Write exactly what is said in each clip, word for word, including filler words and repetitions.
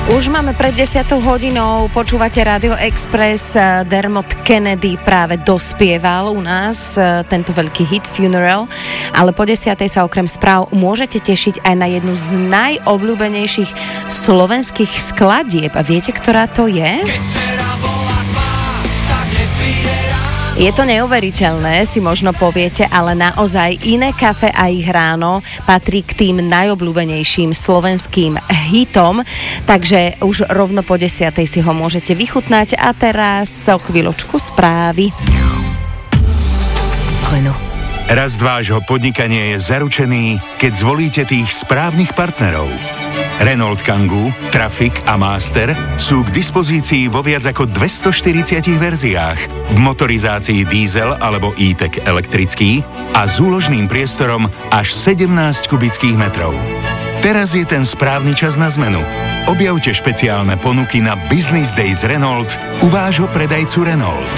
Už máme pred desiatou hodinou, počúvate Radio Express. Dermot Kennedy práve dospieval u nás tento veľký hit Funeral, ale po desiatej sa okrem správ môžete tešiť aj na jednu z najobľúbenejších slovenských skladieb. A viete, ktorá to je? Je to neuveriteľné, si možno poviete, ale naozaj Iné kafe a ich ráno patrí k tým najobľúbenejším slovenským hitom, takže už rovno po desiatej si ho môžete vychutnať a teraz o chvíľočku správy. Renault. Rast vášho podnikania je zaručený, keď zvolíte tých správnych partnerov. Renault Kangoo, Traffic a Master sú k dispozícii vo viac ako dvestoštyridsať verziách v motorizácii diesel alebo e-tech elektrický a s úložným priestorom až sedemnásť kubických metrov. Teraz je ten správny čas na zmenu. Objavte špeciálne ponuky na Business Days Renault u vášho predajcu Renault.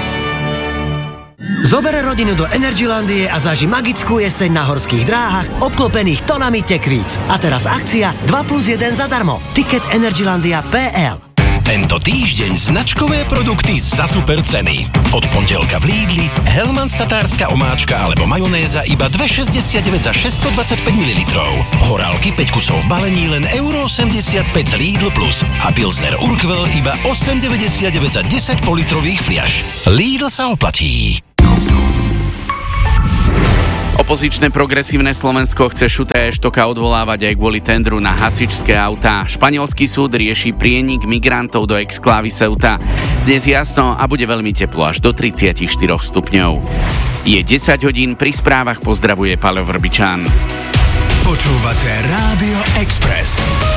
Zober rodinu do Energylandie a zaži magickú jeseň na horských dráhach obklopených tonami tekvíc. A teraz akcia dva plus jeden zadarmo. Tiket Energylandia bodka es el. Tento týždeň značkové produkty za super ceny. Od pondelka v Lidli Hellmann's tatárska omáčka alebo majonéza iba dva šesťdesiatdeväť za šesťstodvadsaťpäť mililitrov. Horálky päť kusov v balení len euro osemdesiatpäť z Lidl Plus a Pilsner Urquell iba osem deväťdesiatdeväť za desať politrových fliaš. Lidl sa oplatí. Opozičné progresívne Slovensko chce Šutaja Eštoka odvolávať aj kvôli tendru na hasičské autá. Španielský súd rieši prienik migrantov do exklávy Ceuta. Dnes jasno a bude veľmi teplo až do tridsaťštyri stupňov. Je desať hodín, pri správach pozdravuje Paľo Vrbičan. Počúvate Rádio Express.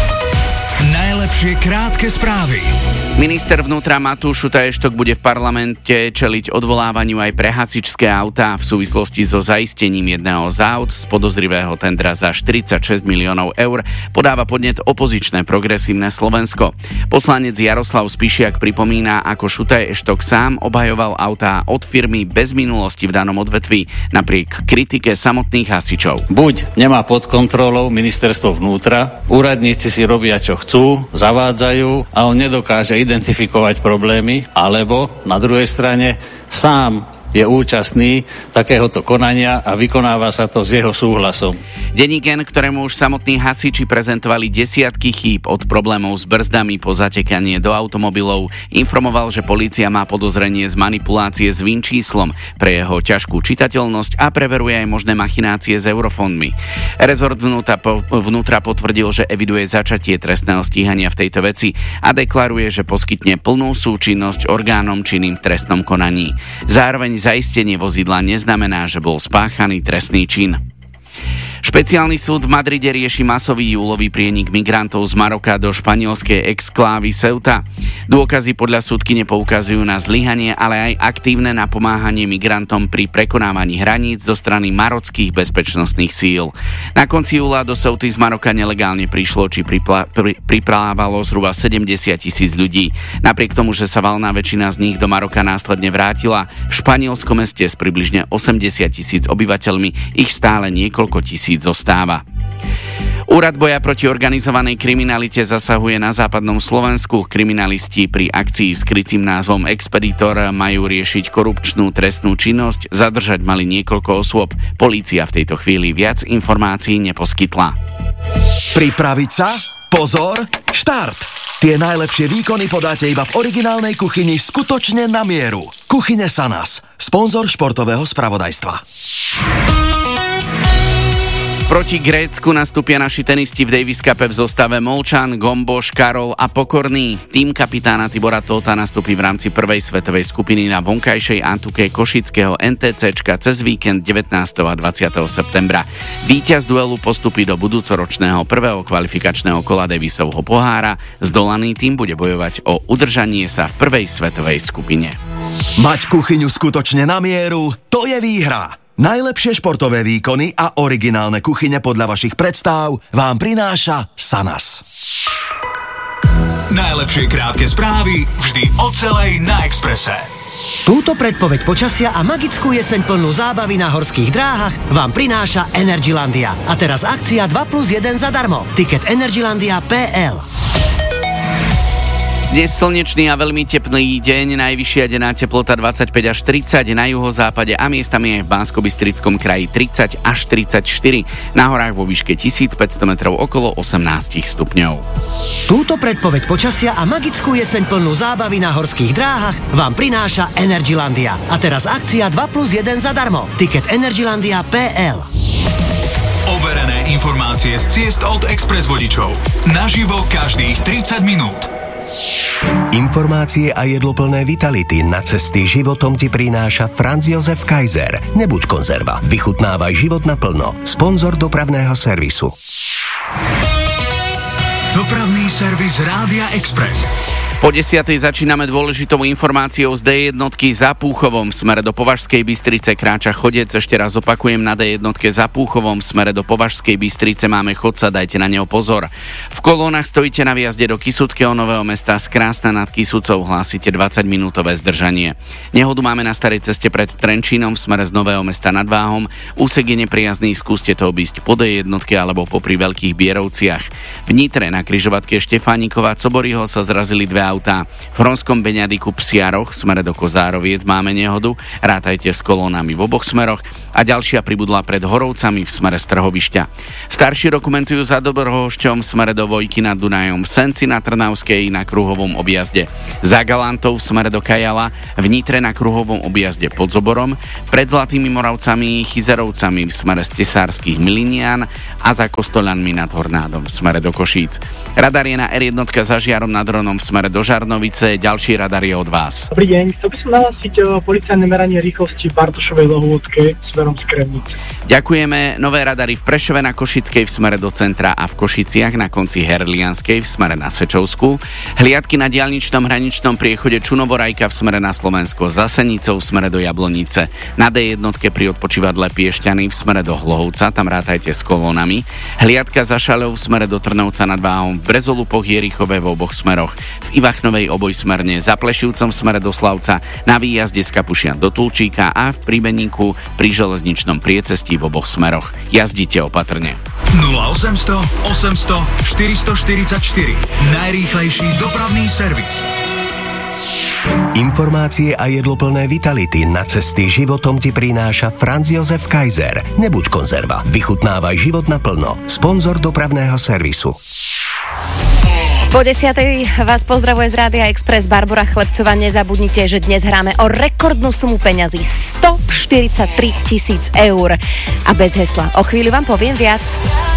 Najlepšie krátke správy. Minister vnútra Matúš Šutaj Eštok bude v parlamente čeliť odvolávaniu aj pre hasičské autá v súvislosti so zaistením jedného z aut z podozrivého tendra za štyridsaťšesť miliónov eur. Podáva podnet opozičné progresívne Slovensko. Poslanec Jaroslav Spišiak pripomína, ako Šutaj Eštok sám obhajoval autá od firmy bez minulosti v danom odvetví, napriek kritike samotných hasičov. Buď nemá pod kontrolou ministerstvo vnútra, úradníci si robia čo chcú, zavádzajú a on nedokáže identifikovať problémy, alebo na druhej strane sám je účastný takéhoto konania a vykonáva sa to s jeho súhlasom. Denník N, ktorému už samotní hasiči prezentovali desiatky chýb od problémov s brzdami po zatekanie do automobilov, informoval, že polícia má podozrenie z manipulácie s VIN číslom pre jeho ťažkú čitateľnosť a preveruje aj možné machinácie s eurofondmi. Rezort vnútra, vnútra potvrdil, že eviduje začatie trestného stíhania v tejto veci a deklaruje, že poskytne plnú súčinnosť orgánom činným v trestnom konaní. Zároveň zaistenie vozidla neznamená, že bol spáchaný trestný čin. Špeciálny súd v Madride rieši masový júlový prienik migrantov z Maroka do španielskej exklávy Ceuta. Dôkazy podľa súdkyne poukazujú na zlyhanie, ale aj aktívne napomáhanie migrantom pri prekonávaní hraníc zo strany marockých bezpečnostných síl. Na konci júla do Ceuty z Maroka nelegálne prišlo či pripla, pri, priplávalo zhruba sedemdesiat tisíc ľudí. Napriek tomu, že sa valná väčšina z nich do Maroka následne vrátila, v španielskom meste s približne osemdesiat tisíc obyvateľmi ich stále niekoľko tisíc zostáva. Úrad boja proti organizovanej kriminalite zasahuje na západnom Slovensku. Kriminalisti pri akcii s krycím názvom Expeditor majú riešiť korupčnú trestnú činnosť, zadržať mali niekoľko osôb. Polícia v tejto chvíli viac informácií neposkytla. Pripraviť sa? Pozor, štart! Tie najlepšie výkony podáte iba v originálnej kuchyni skutočne na mieru. Kuchyne Sanas, sponzor športového spravodajstva. Proti Grécku nastúpia naši tenisti v Davis Cupe v zostave Molčan, Gomboš, Karol a Pokorný. Tým kapitána Tibora Tóta nastúpi v rámci prvej svetovej skupiny na vonkajšej antuke košického NTCčka cez víkend devätnásteho a dvadsiateho septembra. Víťaz duelu postupí do budúcoročného prvého kvalifikačného kola Davisovho pohára. Zdolaný tým bude bojovať o udržanie sa v prvej svetovej skupine. Mať kuchyňu skutočne na mieru, to je výhra. Najlepšie športové výkony a originálne kuchyne podľa vašich predstáv vám prináša Sanas. Najlepšie krátke správy vždy o celej na Expresse. Túto predpoveď počasia a magickú jeseň plnú zábavy na horských dráhach vám prináša Energylandia. A teraz akcia dva plus jeden zadarmo. Tiket Energylandia bodka es el. Dnes slnečný a veľmi teplý deň, najvyššia denná teplota dvadsaťpäť až tridsať, na juhozápade a miestami aj v Banskobystrickom kraji tridsať až tridsaťštyri, na horách vo výške tisícpäťsto metrov okolo osemnásť stupňov. Túto predpoveď počasia a magickú jeseň plnú zábavy na horských dráhach vám prináša Energylandia. A teraz akcia dva plus jeden zadarmo. Tiket energylandia bodka pé el. Overené informácie z ciest od Express vodičov. Naživo každých tridsať minút. Informácie a jedloplné vitality na cesty životom ti prináša Franz Josef Kaiser. Nebuď konzerva, vychutnávaj život naplno. Sponzor dopravného servisu. Dopravný servis Rádia Express. Po desiatej začíname dôležitou informáciou z dé jednotky za Púchovom v smere do Považskej Bystrice kráča chodec. Ešte raz opakujem, na dé jednotke za Púchovom v smere do Považskej Bystrice máme chodca, dajte na neho pozor. V kolónach stojíte na výjazde do Kysuckého Nového Mesta z Krásna nad Kysucou, hlásite dvadsaťminútové zdržanie. Nehodu máme na starej ceste pred Trenčínom v smere z Nového Mesta nad Váhom. Úsek je nepriazný, skúste to obísť po dé jednotke alebo popri Veľkých Bierovciach. V Nitre na križovatke Štefánikova Coboryho sa zrazili dve autá. V Hronskom Beňadiku Psiaroch v smere do Kozároviec máme nehodu, rátajte s kolónami v oboch smeroch a ďalšia pribudla pred Horovcami v smere z Trhovišťa. Starší dokumentujú za Dobrhošťom v smere do Vojky nad Dunajom, v Senci na Trnavskej na kruhovom objazde, za Galantov v smere do Kajala, v Nitre na kruhovom objazde pod Zoborom, pred Zlatými Moravcami Chyzerovcami v smere z Tesárskych Milinian a za Kostoľanmi nad Hornádom v smere do Košíc. Radar je na er jedna za Žiarom nad Hronom v smere do Žarnovice, ďalší radar je od vás. Dobrý deň, chcel by som nahlásiť policajné meranie rýchlosti v Bartošovej Lohôdke smerom z Kremnice. Ďakujeme. Nové radary v Prešove na Košickej v smere do centra a v Košiciach na konci Herlianskej v smere na Sečovsku. Hliadky na diaľničnom hraničnom priechode Čunovorajka v smere na Slovensko, za Senicou v smere do Jablonice. Na dé jednotke pri odpočívadle Piešťany v smere do Hlohovca, tam rátajte s kolónami. Hliadka za Šaľou v smere do Trnovca nad Váhom, v Brezolupoch Jerichove v oboch smeroch. V Ivachnovej obojsmerne, za Plešivcom v smere do Slavca, na výjazde z Kapušian do Tulčíka a v Príbeníku pri železničnom priecestí v oboch smeroch. Jazdite opatrne. nula osemsto osemsto štyristoštyridsaťštyri. Najrýchlejší dopravný servis. Informácie a jedloplné vitality na cesty životom ti prináša Franz Josef Kaiser. Nebuď konzerva, vychutnávaj život naplno. Sponzor dopravného servisu. Po desiatej vás pozdravuje z Rádia Express Barbora Chlebcová. Nezabudnite, že dnes hráme o rekordnú sumu peňazí stoštyridsaťtri tisíc eur. A bez hesla. O chvíľu vám poviem viac.